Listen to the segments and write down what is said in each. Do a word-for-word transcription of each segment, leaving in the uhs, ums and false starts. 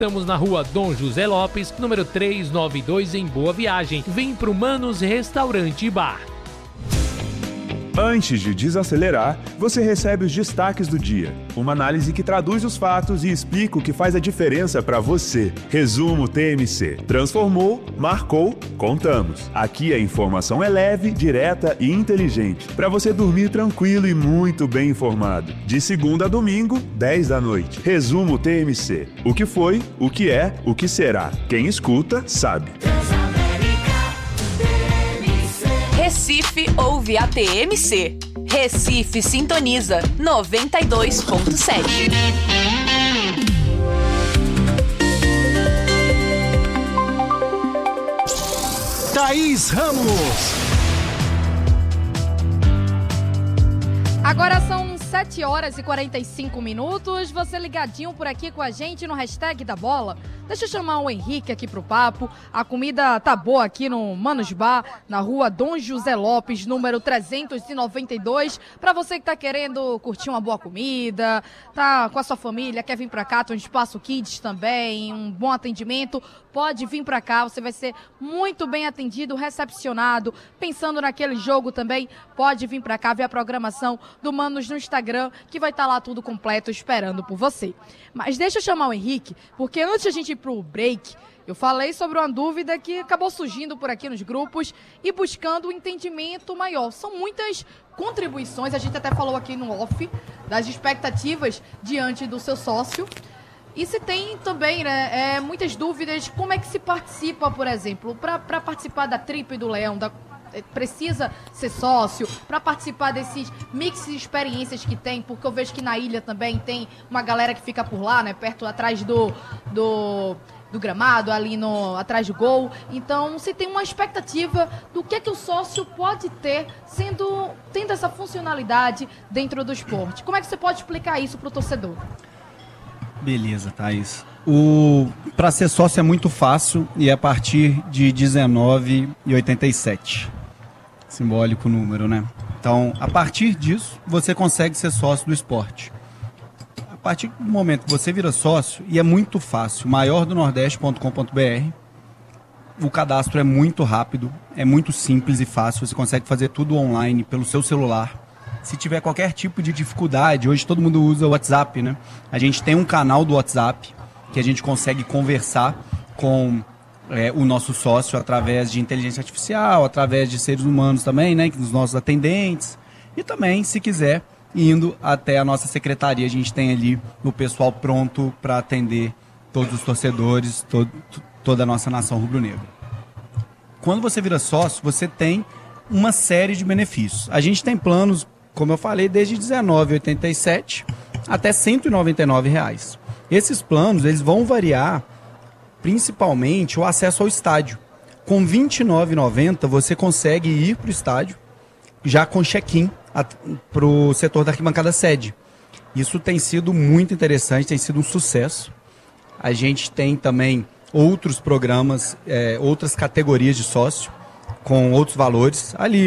Estamos na rua Dom José Lopes, número trezentos e noventa e dois, em Boa Viagem. Vem pro Manos Restaurante e Bar. Antes de desacelerar, você recebe os destaques do dia. Uma análise que traduz os fatos e explica o que faz a diferença para você. Resumo T M C. Transformou, marcou, contamos. Aqui a informação é leve, direta e inteligente, para você dormir tranquilo e muito bem informado. De segunda a domingo, dez da noite. Resumo T M C. O que foi, o que é, o que será. Quem escuta, sabe. Recife ouve a T M C. Recife sintoniza noventa e dois ponto sete. Thaís Ramos. Agora são sete horas e quarenta e cinco minutos. Você ligadinho por aqui com a gente no hashtag da bola. Deixa eu chamar o Henrique aqui pro papo. A comida tá boa aqui no Manos Bar, na rua Dom José Lopes, número trezentos e noventa e dois. Pra você que tá querendo curtir uma boa comida, tá com a sua família, quer vir pra cá, tem um espaço kids também, um bom atendimento, pode vir pra cá. Você vai ser muito bem atendido, recepcionado. Pensando naquele jogo também, pode vir pra cá ver a programação do Manos no Instagram, que vai estar lá tudo completo esperando por você. Mas deixa eu chamar o Henrique, porque antes a gente ir pro break, eu falei sobre uma dúvida que acabou surgindo por aqui nos grupos e buscando um entendimento maior. São muitas contribuições, a gente até falou aqui no off, das expectativas diante do seu sócio. E se tem também, né, é, muitas dúvidas, como é que se participa, por exemplo, para participar da Trip do Leão, da precisa ser sócio para participar desses mix de experiências que tem, porque eu vejo que na ilha também tem uma galera que fica por lá, né, perto, atrás do, do, do gramado, ali no, atrás do gol. Então, se tem uma expectativa do que é que o sócio pode ter sendo, tendo essa funcionalidade dentro do esporte. Como é que você pode explicar isso para o torcedor? Beleza, Thaís. O para ser sócio é muito fácil e é a partir de dezenove reais e oitenta e sete centavos. Simbólico número, né? Então, a partir disso, você consegue ser sócio do esporte. A partir do momento que você vira sócio, e é muito fácil, maior do nordeste ponto com ponto b r, o cadastro é muito rápido, é muito simples e fácil, você consegue fazer tudo online pelo seu celular. Se tiver qualquer tipo de dificuldade, hoje todo mundo usa o WhatsApp, né? A gente tem um canal do WhatsApp que a gente consegue conversar com é, o nosso sócio através de inteligência artificial, através de seres humanos também, né? Os nossos atendentes. E também, se quiser, indo até a nossa secretaria, a gente tem ali o pessoal pronto para atender todos os torcedores, todo, toda a nossa nação rubro-negra. Quando você vira sócio, você tem uma série de benefícios. A gente tem planos, como eu falei, desde dezenove reais e oitenta e sete centavos até cento e noventa e nove reais. Esses planos, eles vão variar principalmente o acesso ao estádio. Com vinte e nove reais e noventa centavos você consegue ir para o estádio já com check-in para o setor da arquibancada sede. Isso tem sido muito interessante, tem sido um sucesso. A gente tem também outros programas, é, outras categorias de sócio com outros valores ali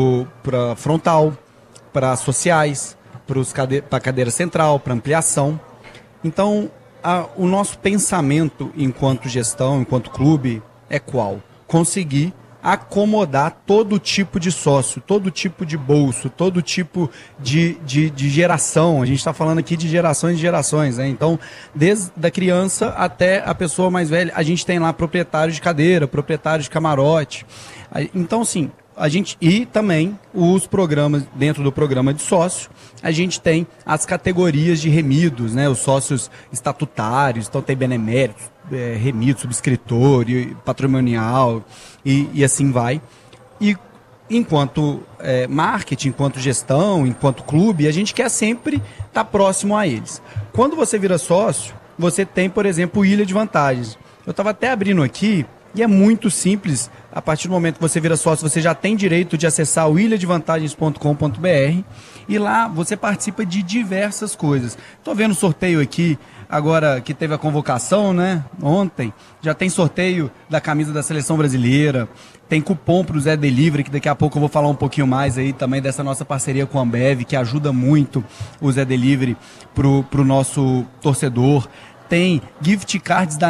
para frontal, para sociais, para a cadeira central, para ampliação. Então, a, o nosso pensamento enquanto gestão, enquanto clube, é qual? Conseguir acomodar todo tipo de sócio, todo tipo de bolso, todo tipo de, de, de geração. A gente está falando aqui de gerações e gerações, né? Então, desde a criança até a pessoa mais velha, a gente tem lá proprietário de cadeira, proprietário de camarote. Então, sim, a gente, e também os programas, dentro do programa de sócio, a gente tem as categorias de remidos, né? Os sócios estatutários, então tem beneméritos, é, remido, subscritor, e, patrimonial e, e assim vai. E enquanto é, marketing, enquanto gestão, enquanto clube, a gente quer sempre estar próximo a eles. Quando você vira sócio, você tem, por exemplo, Ilha de Vantagens. Eu estava até abrindo aqui, e é muito simples. A partir do momento que você vira sócio, você já tem direito de acessar o ilha de vantagens ponto com ponto b r e lá você participa de diversas coisas. Estou vendo sorteio aqui, agora que teve a convocação, né? Ontem, já tem sorteio da camisa da Seleção Brasileira, tem cupom para o Zé Delivery, que daqui a pouco eu vou falar um pouquinho mais aí também dessa nossa parceria com a Ambev, que ajuda muito o Zé Delivery para o nosso torcedor. tem gift cards da